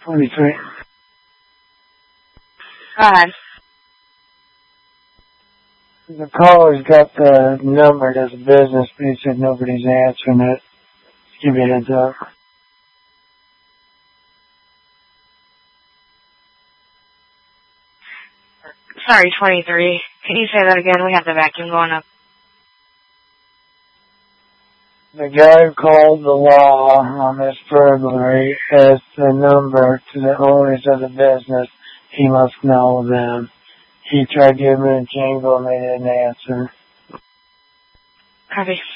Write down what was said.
23. Go ahead. The caller's got the number as a business, but he said nobody's answering it. Give you a heads up. Sorry, 23. Can you say that again? We have the vacuum going up. The guy who called the law on this burglary has the number to the owners of the business. He must know them. He tried giving me a jingle and they didn't answer. Copy.